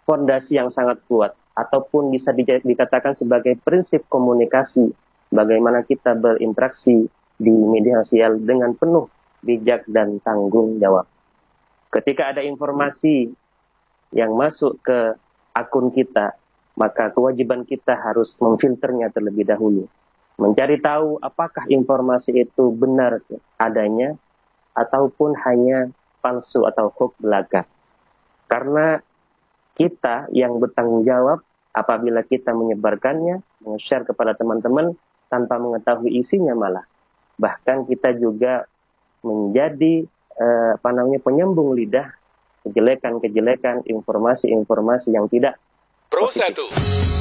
fondasi yang sangat kuat, ataupun bisa dikatakan sebagai prinsip komunikasi, bagaimana kita berinteraksi di media sosial dengan penuh bijak dan tanggung jawab. Ketika ada informasi yang masuk ke akun kita, maka kewajiban kita harus memfilternya terlebih dahulu. Mencari tahu apakah informasi itu benar adanya, ataupun hanya palsu atau hoax belaka. Karena kita yang bertanggung jawab apabila kita menyebarkannya, meng-share kepada teman-teman tanpa mengetahui isinya malah. Bahkan kita juga menjadi penyambung lidah kejelekan-kejelekan, informasi-informasi yang tidak Pro positif. 1